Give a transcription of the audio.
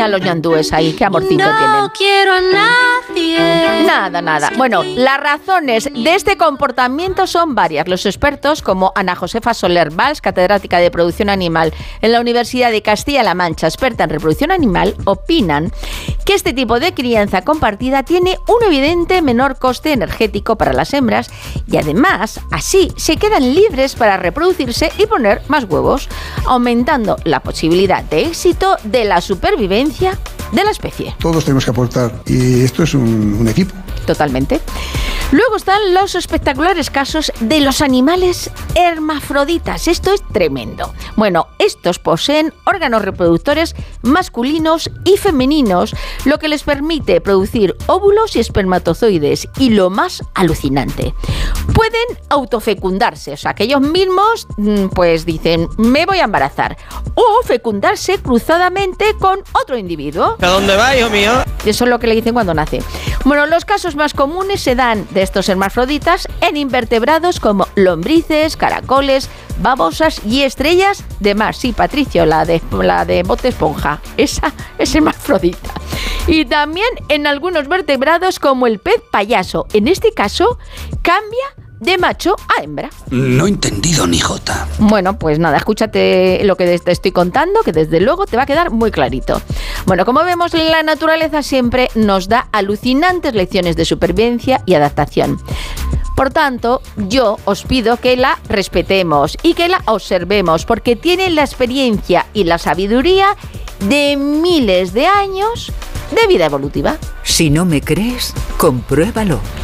los ñandúes ahí, qué amorcito tienen. No quiero a nadie. Nada. Bueno, las razones de este comportamiento son varias. Los expertos, como Ana Josefa Soler Valls, catedrática de producción animal en la Universidad de Castilla-La Mancha, experta en reproducción animal, opinan que este tipo de crianza compartida tiene un evidente menor coste energético para las hembras y además así se quedan libres para reproducirse y poner más huevos, aumentando la posibilidad de éxito de la supervivencia de la especie. Todos tenemos que aportar y esto es un equipo. Totalmente. Luego están los espectaculares casos de los animales hermafroditas. Esto es tremendo. Bueno, estos poseen órganos reproductores masculinos y femeninos, lo que les permite producir óvulos y espermatozoides. Y lo más alucinante, pueden autofecundarse, o sea, que ellos mismos pues dicen, me voy a embarazar, o fecundarse cruzadamente con otro individuo. ¿A dónde va, hijo mío? Eso es lo que le dicen cuando nace. Bueno, los casos más comunes se dan de estos hermafroditas en invertebrados como lombrices, caracoles, babosas y estrellas de mar. Sí, Patricio, la de Bob Esponja. Esa es hermafrodita. Y también en algunos vertebrados como el pez payaso. En este caso, cambia de macho a hembra. No he entendido ni jota. Bueno, pues nada, escúchate lo que te estoy contando, que desde luego te va a quedar muy clarito. Bueno, como vemos, la naturaleza siempre nos da alucinantes lecciones de supervivencia y adaptación. Por tanto, yo os pido que la respetemos y que la observemos, porque tiene la experiencia y la sabiduría de miles de años de vida evolutiva. Si no me crees, compruébalo.